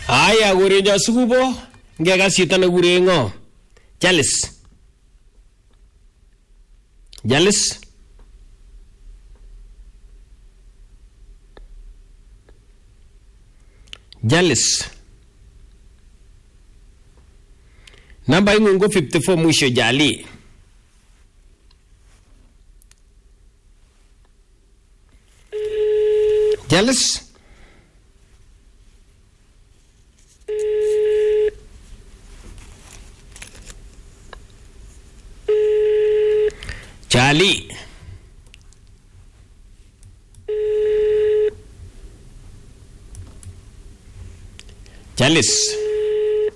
Aya kurenjo sikubo ngekas chito nekure ng'o? Jalis. Jalis. Jalis. Namba ingu 54 mwisho Jali. Jalis. Charlie. Jalis.